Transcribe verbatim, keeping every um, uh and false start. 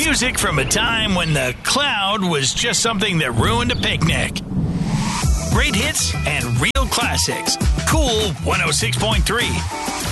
Music from a time when the cloud was just something that ruined a picnic. Great hits and real classics. Cool one oh six point three.